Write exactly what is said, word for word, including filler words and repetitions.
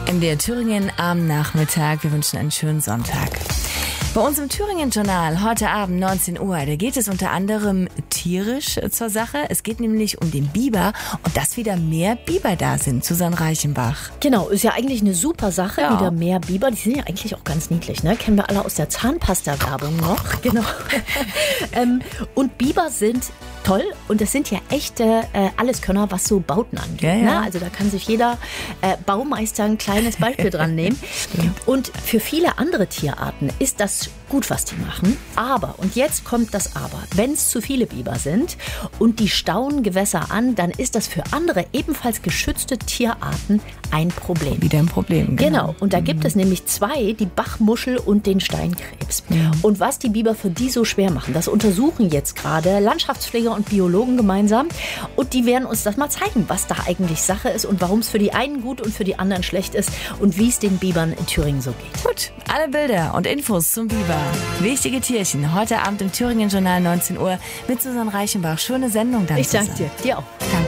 M D R Thüringen am Nachmittag. Wir wünschen einen schönen Sonntag. Bei uns im Thüringen-Journal heute Abend neunzehn Uhr, da geht es unter anderem tierisch zur Sache. Es geht nämlich um den Biber und dass wieder mehr Biber da sind. Susanne Reichenbach. Genau, ist ja eigentlich eine super Sache, Ja. wieder mehr Biber. Die sind ja eigentlich auch ganz niedlich, ne? Kennen wir alle aus der Zahnpasta-Werbung noch. Genau. ähm, und Biber sind toll und das sind ja echte äh, Alleskönner, was so Bauten angeht. Ja, ja. Ne? Also da kann sich jeder äh, Baumeister ein kleines Beispiel dran nehmen. Und für viele andere Tierarten ist das gut, was die machen. Aber, und jetzt kommt das Aber, wenn es zu viele Biber sind und die stauen Gewässer an, dann ist das für andere ebenfalls geschützte Tierarten ein Problem. Wieder ein Problem. Genau, und da gibt es nämlich zwei, die Bachmuschel und den Steinkrebs. Ja. Und was die Biber für die so schwer machen, das untersuchen jetzt gerade Landschaftspfleger und Biologen gemeinsam. Und die werden uns das mal zeigen, was da eigentlich Sache ist und warum es für die einen gut und für die anderen schlecht ist und wie es den Bibern in Thüringen so geht. Gut, alle Bilder und Infos zum Biber. Wichtige Tierchen, heute Abend im Thüringen-Journal neunzehn Uhr mit Susanne Reichenbach. Schöne Sendung dann. Ich danke Susanne. dir, dir auch. Danke.